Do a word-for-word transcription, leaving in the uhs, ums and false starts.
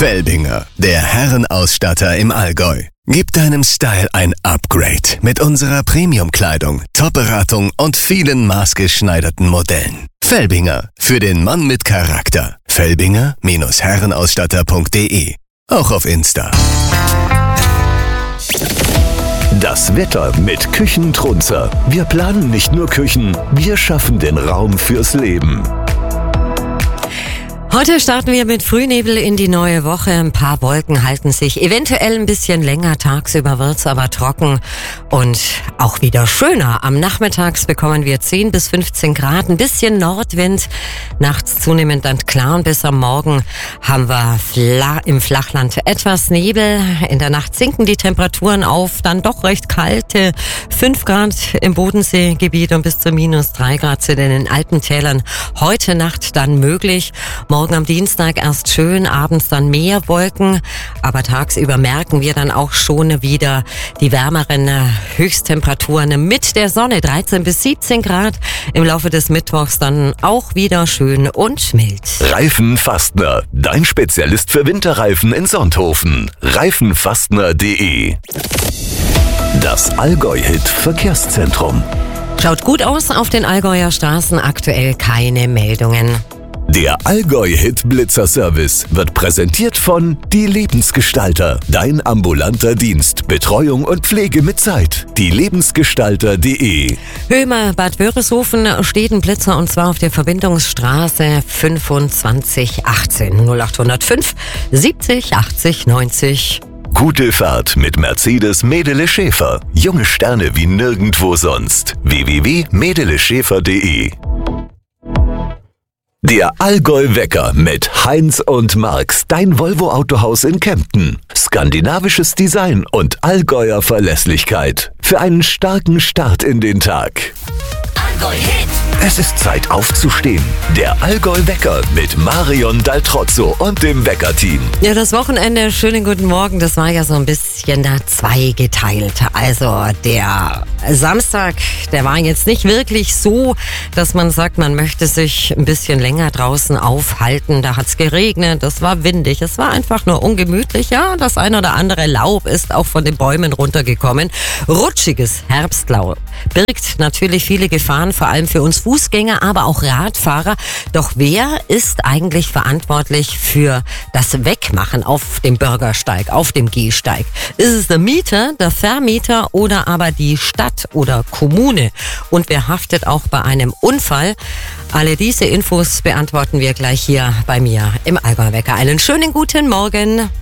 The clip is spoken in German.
Felbinger, der Herrenausstatter im Allgäu. Gib deinem Style ein Upgrade mit unserer Premium-Kleidung, Top-Beratung und vielen maßgeschneiderten Modellen. Felbinger, für den Mann mit Charakter. Felbinger Herrenausstatter punkt de. Auch auf Insta. Das Wetter mit Küchentrunzer. Wir planen nicht nur Küchen, wir schaffen den Raum fürs Leben. Heute starten wir mit Frühnebel in die neue Woche. Ein paar Wolken halten sich eventuell ein bisschen länger. Tagsüber wird's aber trocken und auch wieder schöner. Am Nachmittags bekommen wir zehn bis fünfzehn Grad, ein bisschen Nordwind. Nachts zunehmend dann klar und bis am Morgen haben wir Fla- im Flachland etwas Nebel. In der Nacht sinken die Temperaturen auf dann doch recht kalte fünf Grad im Bodenseegebiet und bis zu minus drei Grad sind in den Alpentälern heute Nacht dann möglich. Morgen am Dienstag erst schön, abends dann mehr Wolken, aber tagsüber merken wir dann auch schon wieder die wärmeren Höchsttemperaturen mit der Sonne, dreizehn bis siebzehn Grad. Im Laufe des Mittwochs dann auch wieder schön und mild. Reifenfastner, dein Spezialist für Winterreifen in Sonthofen. Reifenfastner punkt de. Das Allgäu-Hit Verkehrszentrum. Schaut gut aus auf den Allgäuer Straßen, aktuell keine Meldungen. Der Allgäu-Hit Blitzer-Service wird präsentiert von Die Lebensgestalter. Dein ambulanter Dienst, Betreuung und Pflege mit Zeit. Die Lebensgestalter punkt de. Hömer, Bad Wörishofen steht ein Blitzer und zwar auf der Verbindungsstraße fünfundzwanzig achtzehn null acht null fünf siebzig achtzig neunzig. Gute Fahrt mit Mercedes Medele Schäfer. Junge Sterne wie nirgendwo sonst. w w w punkt medele schäfer punkt de. Der Allgäu-Wecker mit Heinz und Marx, dein Volvo-Autohaus in Kempten. Skandinavisches Design und Allgäuer Verlässlichkeit. Für einen starken Start in den Tag. Allgäu-Hit. Es ist Zeit aufzustehen. Der Allgäu-Wecker mit Marion Daltrozzo und dem Wecker-Team. Ja, das Wochenende, schönen guten Morgen, das war ja so ein bisschen da zweigeteilt. Also der Samstag, der war jetzt nicht wirklich so, dass man sagt, man möchte sich ein bisschen länger draußen aufhalten. Da hat's geregnet, es war windig, es war einfach nur ungemütlich. Ja, das ein oder andere Laub ist auch von den Bäumen runtergekommen. Rutschiges Herbstlaub birgt natürlich viele Gefahren, vor allem für uns Fußgänger, aber auch Radfahrer. Doch wer ist eigentlich verantwortlich für das Wegmachen auf dem Bürgersteig, auf dem Gehsteig? Ist es der Mieter, der Vermieter oder aber die Stadt oder Kommune? Und wer haftet auch bei einem Unfall? Alle diese Infos beantworten wir gleich hier bei mir im Allgäu-Wecker. Einen schönen guten Morgen.